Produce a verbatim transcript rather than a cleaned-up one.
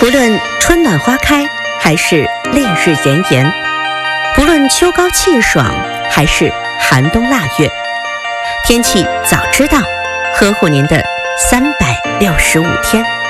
不论春暖花开，还是烈日炎炎，不论秋高气爽，还是寒冬腊月，天气早知道，呵护您的三百六十五天。